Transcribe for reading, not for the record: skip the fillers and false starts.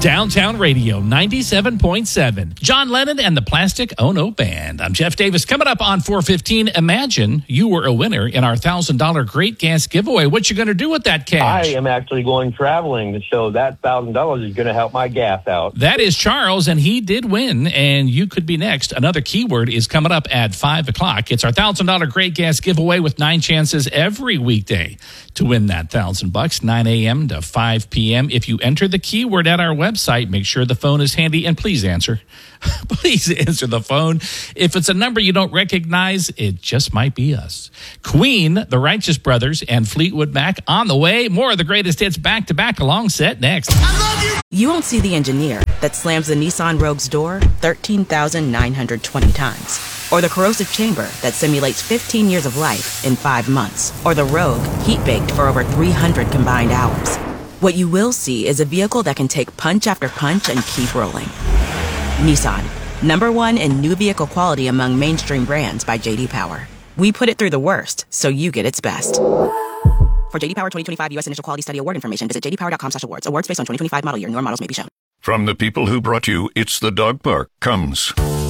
Downtown Radio 97.7. John Lennon and the Plastic Ono Band. I'm Jeff Davis. Coming up on 4:15, imagine you were a winner in our $1,000 Great Gas giveaway. What you going to do with that cash? I am actually going traveling, so that $1,000 is going to help my gas out. That is Charles, and he did win, and you could be next. Another keyword is coming up at 5 o'clock. It's our $1,000 Great Gas giveaway with 9 chances every weekday to win that $1,000, 9 a.m. to 5 p.m. If you enter the keyword at our website, make sure the phone is handy, and please answer. Please answer the phone. If it's a number you don't recognize, it just might be us. Queen, the Righteous Brothers, and Fleetwood Mac on the way. More of the greatest hits back-to-back along set next. I love you. You won't see the engineer that slams the Nissan Rogue's door 13,920 times. Or the corrosive chamber that simulates 15 years of life in 5 months. Or the Rogue heat-baked for over 300 combined hours. What you will see is a vehicle that can take punch after punch and keep rolling. Nissan, #1 in new vehicle quality among mainstream brands by J.D. Power. We put it through the worst, so you get its best. For J.D. Power 2025 U.S. Initial Quality Study Award information, visit jdpower.com/awards. Awards based on 2025 model year. Newer models may be shown. From the people who brought you It's the Dog Park comes